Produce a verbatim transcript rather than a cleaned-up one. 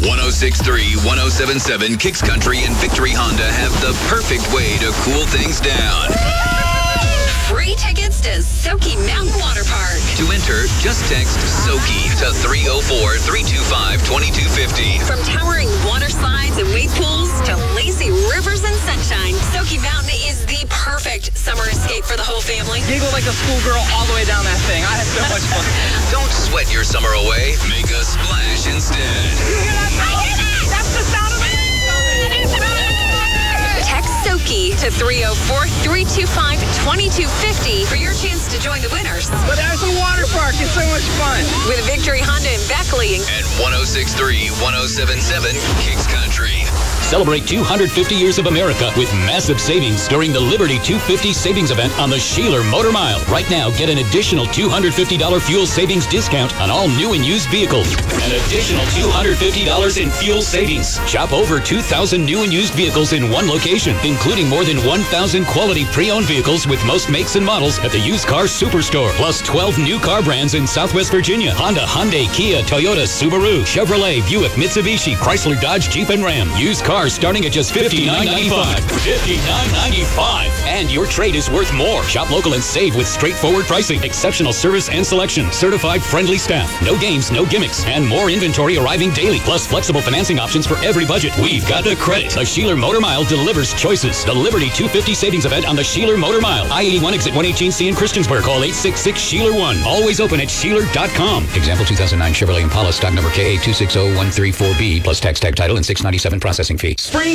one oh six point three, one oh seven point seven Kicks Country and Victory Honda have the perfect way to cool things down. Free tickets to Soaky Mountain Water Park. To enter, just text SOAKY to three oh four, three two five, two two five oh. From towering water slides and wave pools to lazy rivers and sunshine, Soaky Mountain is the perfect summer escape for the whole family. Giggle like a schoolgirl all the way down that thing. I had so much fun. Don't sweat your summer away. Make a splash instead. You hear that? I hear that! That's the sound of it! Text SOAKY to three oh four, three two five, two two five oh for your chance to join the winners. But there's a water park. It's so much fun. With Victory Honda in Beckley. And one oh six point three, one oh seven point seven Kicks Country. Celebrate two hundred fifty years of America with massive savings during the Liberty two fifty savings event on the Sheeler Motor Mile. Right now, get an additional two hundred fifty dollars fuel savings discount on all new and used vehicles. An additional two hundred fifty dollars in fuel savings. Shop over two thousand new and used vehicles in one location, including more than one thousand quality pre-owned vehicles with most makes and models at the Used Car Superstore. Plus twelve new car brands in Southwest Virginia. Honda, Hyundai, Kia, Toyota, Subaru, Chevrolet, Buick, Mitsubishi, Chrysler, Dodge, Jeep, and Ram. Used cars starting at just fifty-nine ninety-five. fifty-nine ninety-five. And your trade is worth more. Shop local and save with straightforward pricing, exceptional service and selection, certified friendly staff, no games, no gimmicks, and more inventory arriving daily. Plus flexible financing options for every budget. We've got the credit. The Sheeler Motor Mile delivers choices. The Liberty two fifty savings event on the Sheeler Motor Mile. I eighty-one exit one eighteen C in Christiansburg. Call eight six six, Sheeler one. Always open at Sheeler dot com. Example two thousand nine Chevrolet Impala stock number K A two six zero one three four B plus tax tag title and six ninety-seven processing fee. Spring